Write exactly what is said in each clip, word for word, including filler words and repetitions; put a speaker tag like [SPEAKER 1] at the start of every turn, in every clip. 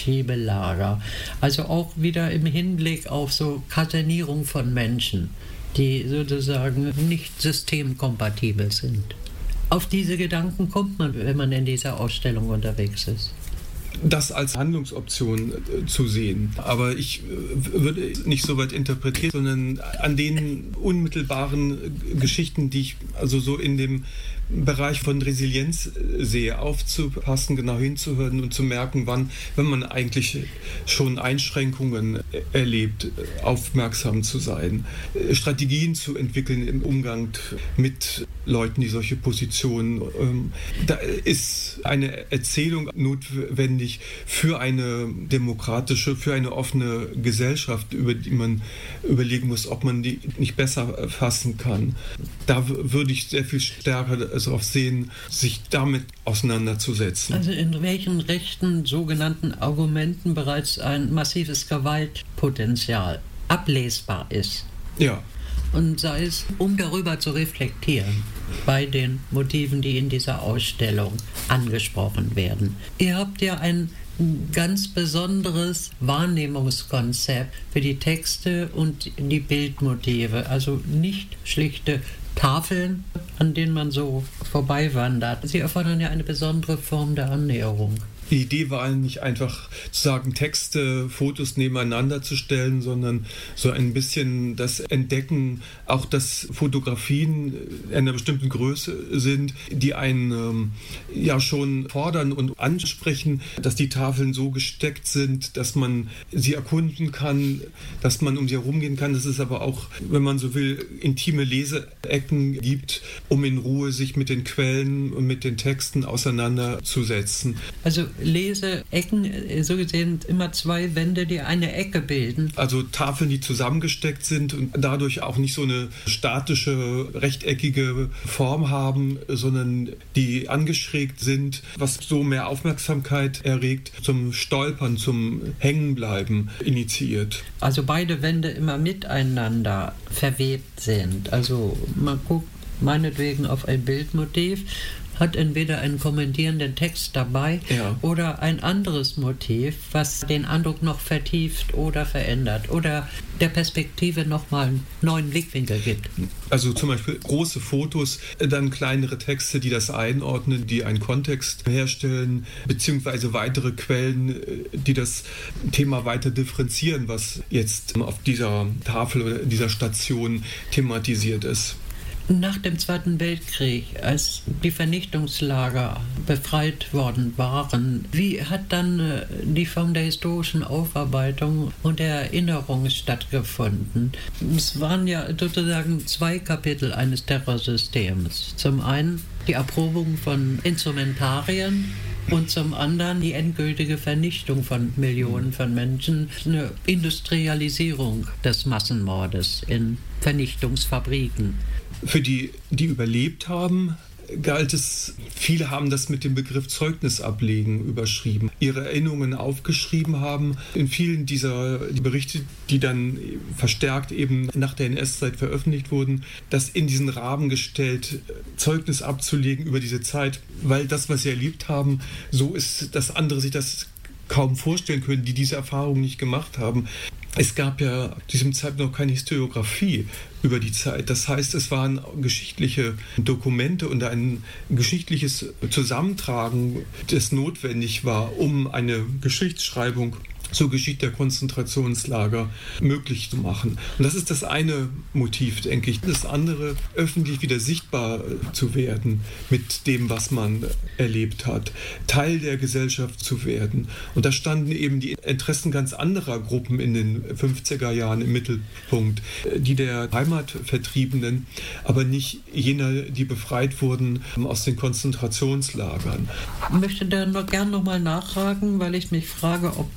[SPEAKER 1] Abschiebelager. Also auch wieder im Hinblick auf so Kasernierung von Menschen, die sozusagen nicht systemkompatibel sind. Auf diese Gedanken kommt man, wenn man in dieser Ausstellung unterwegs ist.
[SPEAKER 2] Das als Handlungsoption äh, zu sehen. Aber ich äh, würde nicht so weit interpretieren, sondern an den unmittelbaren äh, Geschichten, die ich also so in dem Bereich von Resilienz äh, sehe, aufzupassen, genau hinzuhören und zu merken, wann, wenn man eigentlich schon Einschränkungen äh, erlebt, äh, aufmerksam zu sein, äh, Strategien zu entwickeln im Umgang mit Leuten, die solche Positionen, ähm, da ist eine Erzählung notwendig für eine demokratische, für eine offene Gesellschaft, über die man überlegen muss, ob man die nicht besser fassen kann. Da würde ich sehr viel stärker darauf sehen, sich damit auseinanderzusetzen.
[SPEAKER 1] Also in welchen rechten sogenannten Argumenten bereits ein massives Gewaltpotenzial ablesbar ist.
[SPEAKER 2] Ja.
[SPEAKER 1] Und sei es, um darüber zu reflektieren, bei den Motiven, die in dieser Ausstellung angesprochen werden. Ihr habt ja ein ganz besonderes Wahrnehmungskonzept für die Texte und die Bildmotive, also nicht schlichte Tafeln, an denen man so vorbeiwandert. Sie erfordern ja eine besondere Form der Annäherung.
[SPEAKER 2] Die Idee war nicht einfach zu sagen, Texte, Fotos nebeneinander zu stellen, sondern so ein bisschen das Entdecken, auch dass Fotografien einer bestimmten Größe sind, die einen ähm, ja schon fordern und ansprechen, dass die Tafeln so gesteckt sind, dass man sie erkunden kann, dass man um sie herumgehen kann, dass es aber auch, wenn man so will, intime Leseecken gibt, um in Ruhe sich mit den Quellen und mit den Texten auseinanderzusetzen.
[SPEAKER 1] Also Leseecken, so gesehen immer zwei Wände, die eine Ecke bilden.
[SPEAKER 2] Also Tafeln, die zusammengesteckt sind und dadurch auch nicht so eine statische, rechteckige Form haben, sondern die angeschrägt sind, was so mehr Aufmerksamkeit erregt, zum Stolpern, zum Hängenbleiben initiiert.
[SPEAKER 1] Also beide Wände immer miteinander verwebt sind. Also man guckt meinetwegen auf ein Bildmotiv, hat entweder einen kommentierenden Text dabei, ja, oder ein anderes Motiv, was den Eindruck noch vertieft oder verändert oder der Perspektive nochmal einen neuen Blickwinkel gibt.
[SPEAKER 2] Also zum Beispiel große Fotos, dann kleinere Texte, die das einordnen, die einen Kontext herstellen, beziehungsweise weitere Quellen, die das Thema weiter differenzieren, was jetzt auf dieser Tafel oder dieser Station thematisiert ist.
[SPEAKER 1] Nach dem Zweiten Weltkrieg, als die Vernichtungslager befreit worden waren, wie hat dann die Form der historischen Aufarbeitung und der Erinnerung stattgefunden? Es waren ja sozusagen zwei Kapitel eines Terrorsystems. Zum einen die Erprobung von Instrumentarien und zum anderen die endgültige Vernichtung von Millionen von Menschen, eine Industrialisierung des Massenmordes in Vernichtungsfabriken.
[SPEAKER 2] Für die, die überlebt haben, galt es, viele haben das mit dem Begriff Zeugnisablegen überschrieben, ihre Erinnerungen aufgeschrieben haben. In vielen dieser die Berichte, die dann verstärkt eben nach der N S-Zeit veröffentlicht wurden, das in diesen Rahmen gestellt, Zeugnis abzulegen über diese Zeit, weil das, was sie erlebt haben, so ist, dass andere sich das kaum vorstellen können, die diese Erfahrung nicht gemacht haben. Es gab ja zu diesem Zeitpunkt noch keine Historiografie über die Zeit. Das heißt, es waren geschichtliche Dokumente und ein geschichtliches Zusammentragen, das notwendig war, um eine Geschichtsschreibung zur Geschichte der Konzentrationslager möglich zu machen. Und das ist das eine Motiv, denke ich. Das andere, öffentlich wieder sichtbar zu werden mit dem, was man erlebt hat, Teil der Gesellschaft zu werden. Und da standen eben die Interessen ganz anderer Gruppen in den fünfziger Jahren im Mittelpunkt, die der Heimatvertriebenen, aber nicht jener, die befreit wurden aus den Konzentrationslagern.
[SPEAKER 1] Ich möchte da noch gern noch mal nachfragen, weil ich mich frage, ob da vielleicht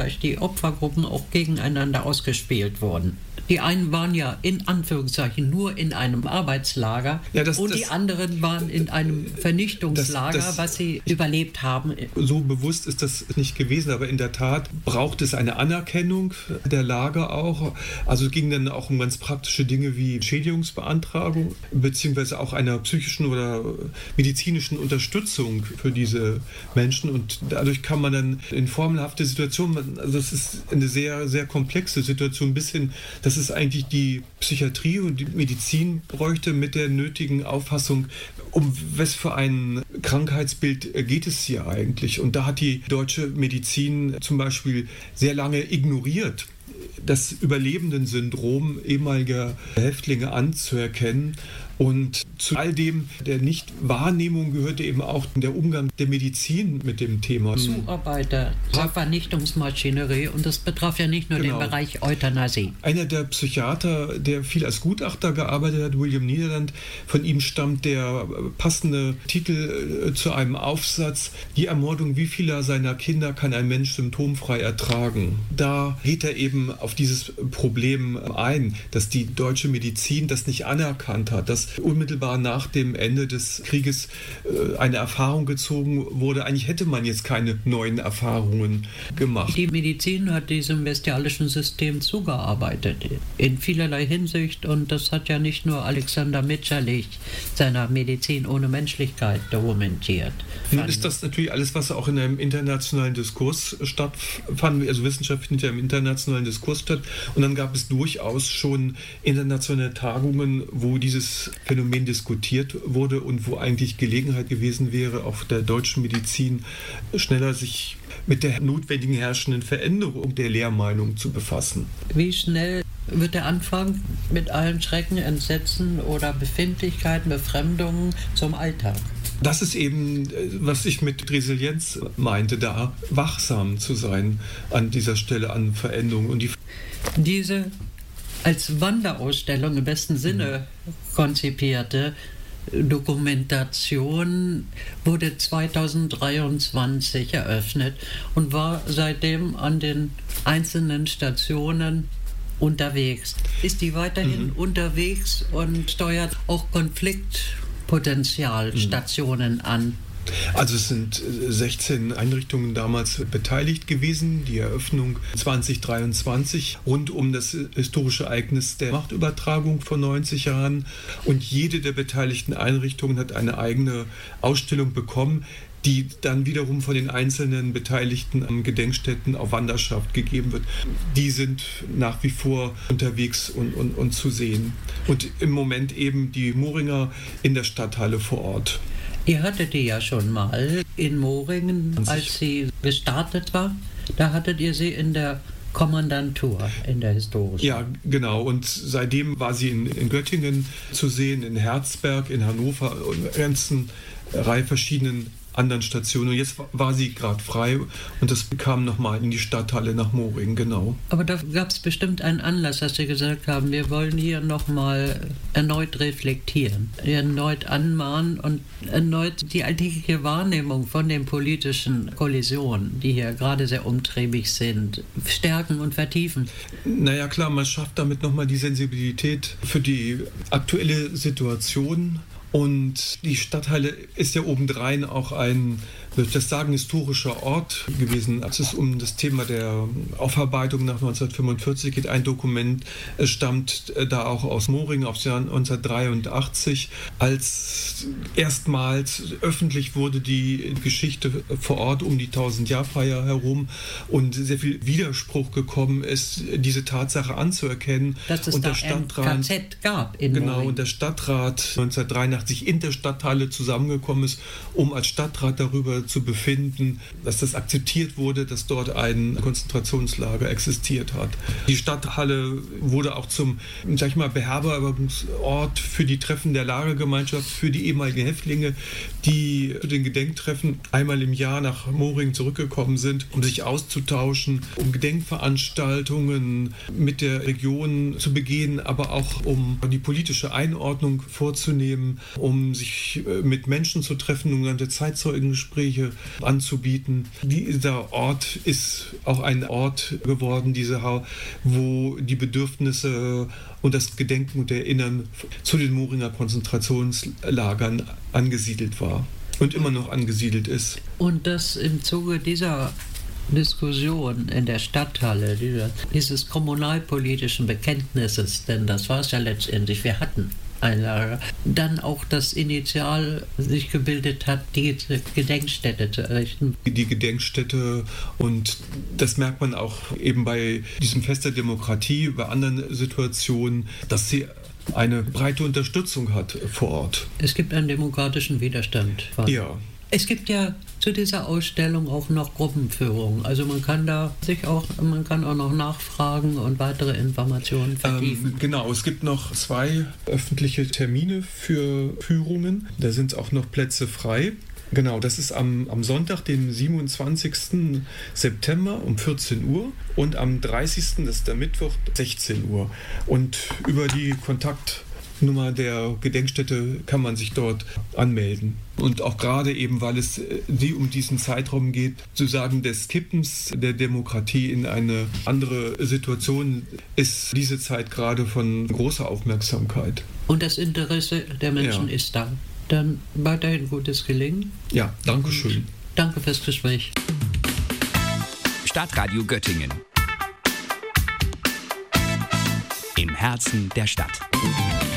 [SPEAKER 1] gleich die Opfergruppen auch gegeneinander ausgespielt wurden. Die einen waren ja in Anführungszeichen nur in einem Arbeitslager
[SPEAKER 2] ja, das,
[SPEAKER 1] und
[SPEAKER 2] das,
[SPEAKER 1] die anderen waren in einem Vernichtungslager,
[SPEAKER 2] das, das,
[SPEAKER 1] was sie überlebt haben.
[SPEAKER 2] So bewusst ist das nicht gewesen, aber in der Tat braucht es eine Anerkennung der Lager auch. Also es ging dann auch um ganz praktische Dinge wie Schädigungsbeantragung, beziehungsweise auch einer psychischen oder medizinischen Unterstützung für diese Menschen. Und dadurch kann man dann in formelhafte Situationen, also das ist eine sehr, sehr komplexe Situation, bis hin, dass es eigentlich die Psychiatrie und die Medizin bräuchte mit der nötigen Auffassung, um was für ein Krankheitsbild geht es hier eigentlich. Und da hat die deutsche Medizin zum Beispiel sehr lange ignoriert, das Überlebendensyndrom ehemaliger Häftlinge anzuerkennen. Und zu all dem der Nichtwahrnehmung gehörte eben auch der Umgang der Medizin mit dem Thema.
[SPEAKER 1] Zuarbeiter zur Vernichtungsmaschinerie, und das betraf ja nicht nur genau. den Bereich Euthanasie.
[SPEAKER 2] Einer der Psychiater, der viel als Gutachter gearbeitet hat, William Niederland, von ihm stammt der passende Titel zu einem Aufsatz: Die Ermordung wie vieler seiner Kinder kann ein Mensch symptomfrei ertragen. Da geht er eben auf dieses Problem ein, dass die deutsche Medizin das nicht anerkannt hat, dass unmittelbar nach dem Ende des Krieges äh, eine Erfahrung gezogen wurde. Eigentlich hätte man jetzt keine neuen Erfahrungen gemacht.
[SPEAKER 1] Die Medizin hat diesem bestialischen System zugearbeitet, in vielerlei Hinsicht. Und das hat ja nicht nur Alexander Mitscherlich seiner Medizin ohne Menschlichkeit dokumentiert.
[SPEAKER 2] Nun ist das natürlich alles, was auch in einem internationalen Diskurs stattfand. Also Wissenschaft findet ja im internationalen Diskurs statt. Und dann gab es durchaus schon internationale Tagungen, wo dieses Phänomen diskutiert wurde und wo eigentlich Gelegenheit gewesen wäre, auch der deutschen Medizin schneller sich mit der notwendigen herrschenden Veränderung der Lehrmeinung zu befassen.
[SPEAKER 1] Wie schnell wird der Anfang mit allen Schrecken, Entsetzen oder Befindlichkeiten, Befremdungen zum Alltag?
[SPEAKER 2] Das ist eben, was ich mit Resilienz meinte, da wachsam zu sein an dieser Stelle, an Veränderungen. Und die
[SPEAKER 1] Diese als Wanderausstellung im besten Sinne konzipierte Dokumentation wurde zweitausenddreiundzwanzig eröffnet und war seitdem an den einzelnen Stationen unterwegs. Ist die weiterhin mhm. unterwegs und steuert auch Konfliktpotenzialstationen mhm. an?
[SPEAKER 2] Also es sind sechzehn Einrichtungen damals beteiligt gewesen, die Eröffnung zweitausenddreiundzwanzig rund um das historische Ereignis der Machtübertragung vor neunzig Jahren. Und jede der beteiligten Einrichtungen hat eine eigene Ausstellung bekommen, die dann wiederum von den einzelnen Beteiligten am Gedenkstätten auf Wanderschaft gegeben wird. Die sind nach wie vor unterwegs und, und, und zu sehen. Und im Moment eben die Mohringer in der Stadthalle vor Ort.
[SPEAKER 1] Ihr hattet die ja schon mal in Mohringen, als sie gestartet war. Da hattet ihr sie in der Kommandantur, in der historischen.
[SPEAKER 2] Ja, genau. Und seitdem war sie in, in Göttingen zu sehen, in Herzberg, in Hannover und einer ganzen Reihe verschiedenen anderen Stationen. Und jetzt war sie gerade frei und das kam nochmal in die Stadthalle nach Mohringen, genau.
[SPEAKER 1] Aber da gab es bestimmt einen Anlass, dass Sie gesagt haben, wir wollen hier nochmal erneut reflektieren, erneut anmahnen und erneut die alltägliche Wahrnehmung von den politischen Kollisionen, die hier gerade sehr umtriebig sind, stärken und vertiefen.
[SPEAKER 2] Naja klar, man schafft damit nochmal die Sensibilität für die aktuelle Situation. Und die Stadthalle ist ja obendrein auch ein, würde ich das sagen, historischer Ort gewesen. Als es um das Thema der Aufarbeitung nach neunzehnhundertfünfundvierzig geht, ein Dokument stammt da auch aus Mohringen aus Jahr neunzehnhundertdreiundachtzig, als erstmals öffentlich wurde die Geschichte vor Ort um die tausend-Jahr-Feier herum und sehr viel Widerspruch gekommen ist, diese Tatsache anzuerkennen.
[SPEAKER 1] Dass es
[SPEAKER 2] und
[SPEAKER 1] da
[SPEAKER 2] der Stadtrat,
[SPEAKER 1] ein K Z gab in
[SPEAKER 2] Genau,
[SPEAKER 1] Mohringen.
[SPEAKER 2] Und der Stadtrat neunzehnhundertdreiundachtzig in der Stadthalle zusammengekommen ist, um als Stadtrat darüber zu befinden, dass das akzeptiert wurde, dass dort ein Konzentrationslager existiert hat. Die Stadthalle wurde auch zum, sag ich mal, Beherbergungsort für die Treffen der Lagergemeinschaft, für die ehemaligen Häftlinge, die zu den Gedenktreffen einmal im Jahr nach Mohringen zurückgekommen sind, um sich auszutauschen, um Gedenkveranstaltungen mit der Region zu begehen, aber auch um die politische Einordnung vorzunehmen, um sich mit Menschen zu treffen, sogenannte Zeitzeugengespräche hier anzubieten. Dieser Ort ist auch ein Ort geworden, diese Ha- wo die Bedürfnisse und das Gedenken und Erinnern zu den Moringer Konzentrationslagern angesiedelt war und immer noch angesiedelt ist.
[SPEAKER 1] Und das im Zuge dieser Diskussion in der Stadthalle, dieser, dieses kommunalpolitischen Bekenntnisses, denn das war es ja letztendlich, wir hatten ein Lager, dann auch das Initial sich gebildet hat, diese Gedenkstätte zu errichten.
[SPEAKER 2] Die Gedenkstätte, und das merkt man auch eben bei diesem Fest der Demokratie, bei anderen Situationen, dass sie eine breite Unterstützung hat vor Ort.
[SPEAKER 1] Es gibt einen demokratischen Widerstand.
[SPEAKER 2] Ja.
[SPEAKER 1] Es gibt ja zu dieser Ausstellung auch noch Gruppenführung. Also man kann da sich auch, man kann auch noch nachfragen und weitere Informationen vertiefen.
[SPEAKER 2] Ähm, genau, es gibt noch zwei öffentliche Termine für Führungen. Da sind auch noch Plätze frei. Genau, das ist am, am Sonntag, den siebenundzwanzigsten September um vierzehn Uhr und am dreißigsten, das ist der Mittwoch, sechzehn Uhr. Und über die Kontaktnummer der Gedenkstätte kann man sich dort anmelden. Und auch gerade eben, weil es die um diesen Zeitraum geht, zu sagen, des Kippens der Demokratie in eine andere Situation, ist diese Zeit gerade von großer Aufmerksamkeit.
[SPEAKER 1] Und das Interesse der Menschen
[SPEAKER 2] Ja.
[SPEAKER 1] ist da. Dann weiterhin gutes Gelingen.
[SPEAKER 2] Ja, danke schön.
[SPEAKER 1] Danke fürs Gespräch.
[SPEAKER 3] Stadtradio Göttingen. Im Herzen der Stadt.